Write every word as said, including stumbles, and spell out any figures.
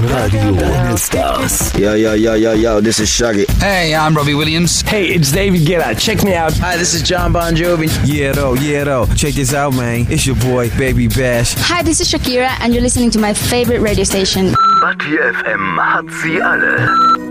Radio Stars. Yo, yo, yo, yo, yo, this is Shaggy. Hey, I'm Robbie Williams. Hey, it's David Guetta. Check me out. Hi, this is John Bon Jovi. Yeah, though, yeah, though. Check this out, man. It's your boy, Baby Bash. Hi, this is Shakira, and you're listening to my favorite radio station. Batty F M hat sie alle.